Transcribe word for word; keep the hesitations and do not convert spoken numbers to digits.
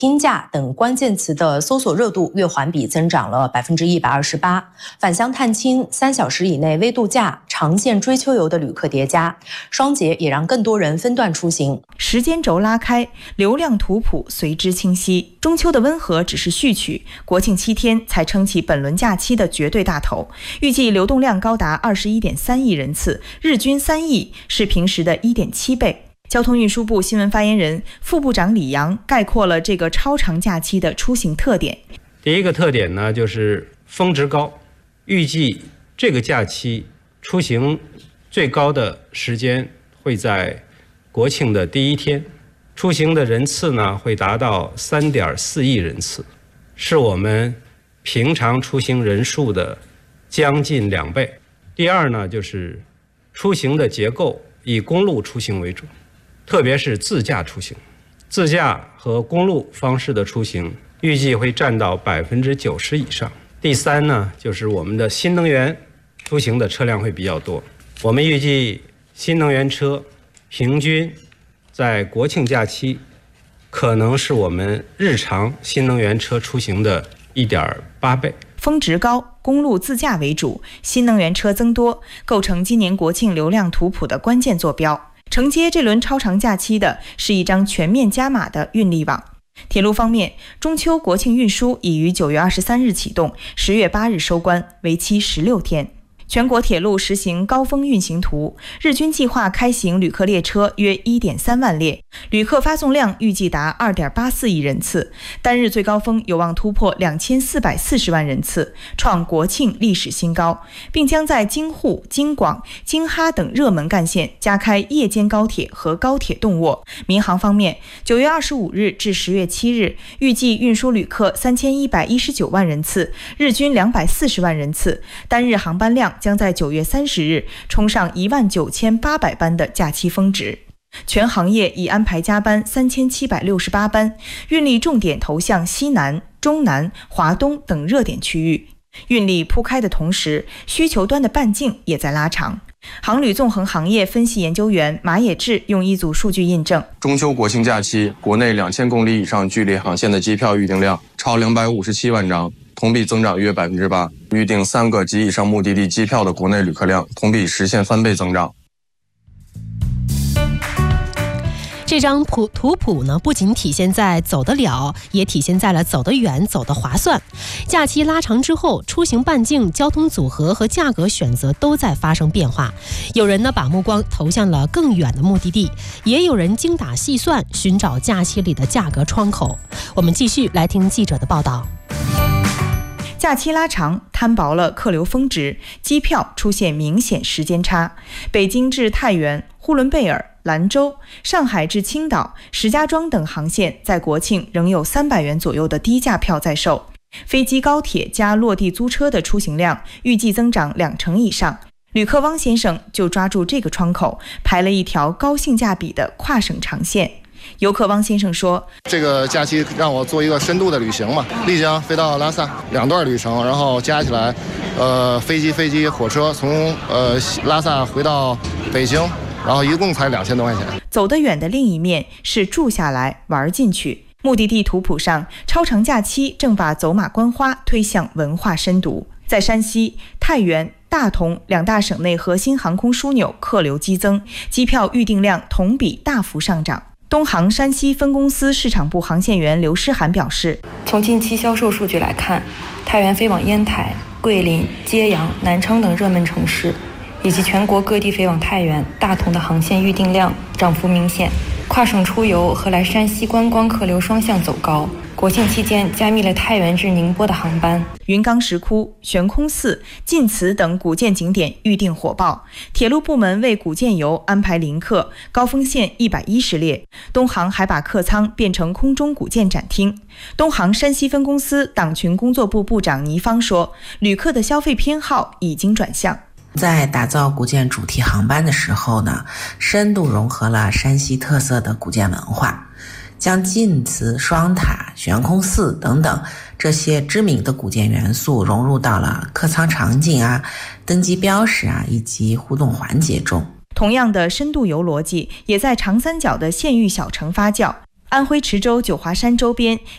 拼假等关键词的搜索热度月环比增长了百分之一百二十八，返乡探亲、三小时以内微度假、长线追秋游的旅客叠加，双节也让更多人分段出行。 时间轴拉开，流量图谱随之清晰。中秋的温和只是序曲，国庆七天才撑起本轮假期的绝对大头。预计流动量高达二十一点三亿人次，日均三亿，是平时的一点七倍。交通运输部新闻发言人、副部长李阳概括了这个超长假期的出行特点。 第一个特点呢，就是峰值高，预计这个假期出行最高的时间会在国庆的第一天，出行的人次呢会达到三点四亿人次，是我们平常出行人数的将近两倍。第二呢，就是出行的结构以公路出行为主，特别是自驾出行，自驾和公路方式的出行预计会占到百分之九十以上。第三呢，就是我们的新能源出行的车辆会比较多，我们预计新能源车平均在国庆假期可能是我们日常新能源车出行的一点八倍。 峰值高，公路自驾为主，新能源车增多，构成今年国庆流量图谱的关键坐标。承接这轮超长假期的是一张全面加码的运力网。铁路方面，中秋国庆运输已于九月二十三日启动，十月八日收官，为期十六天。全国铁路实行高峰运行图，日均计划开行旅客列车约 一点三万列，旅客发送量预计达 二点八四亿人次，单日最高峰有望突破两千四百四十万人次，创国庆历史新高，并将在京沪、京广、京哈等热门干线加开夜间高铁和高铁动卧。民航方面，九月二十五日至十月七日，预计运输旅客三千一百一十九万人次，日均两百四十万人次，单日航班量将在九月三十日冲上一万九千八百班的假期峰值。全行业已安排加班三千七百六十八班，运力重点投向西南、中南、华东等热点区域。运力铺开的同时，需求端的半径也在拉长。航旅纵横行业分析研究员马野志用一组数据印证， 中秋国庆假期国内两千公里以上距离航线的机票预订量超两百五十七万张，同比增长约百分之八。预订三个及以上目的地机票的国内旅客量同比实现翻倍增长。 这张图图谱呢，不仅体现在走得了，也体现在了走得远、走得划算。假期拉长之后，出行半径、交通组合和价格选择都在发生变化。有人呢把目光投向了更远的目的地，也有人精打细算，寻找假期里的价格窗口。我们继续来听记者的报道。 假期拉长，摊薄了客流峰值，机票出现明显时间差。北京至太原、呼伦贝尔、兰州、上海至青岛、石家庄等航线在国庆仍有三百元左右的低价票在售。飞机、高铁加落地租车的出行量预计增长两成以上。旅客汪先生就抓住这个窗口，排了一条高性价比的跨省长线。游客汪先生说， 这个假期让我做一个深度的旅行嘛，丽江飞到拉萨，两段旅程，然后加起来呃，飞机飞机火车从呃拉萨回到北京，然后一共才两千多块钱。 走得远的另一面是住下来玩进去。目的地图谱上，超长假期正把走马观花推向文化深度。在山西、太原、大同两大省内核心航空枢纽客流激增，机票预订量同比大幅上涨。东航山西分公司市场部航线员刘诗涵表示， 从近期销售数据来看，太原飞往烟台、桂林、揭阳、南昌等热门城市，以及全国各地飞往太原、大同的航线预订量涨幅明显，跨省出游和来山西观光客流双向走高。国庆期间加密了太原至宁波的航班。 云冈石窟、悬空寺、晋祠等古建景点预订火爆，铁路部门为古建游安排临客，高峰线一百一十列。东航还把客舱变成空中古建展厅。东航山西分公司党群工作部部长倪芳说，旅客的消费偏好已经转向。 在打造古建主题航班的时候呢，深度融合了山西特色的古建文化，将晋祠、双塔、悬空寺等等这些知名的古建元素融入到了客舱场景啊、登机标识啊以及互动环节中。 同样的深度游逻辑也在长三角的县域小城发酵。安徽池州九华山周边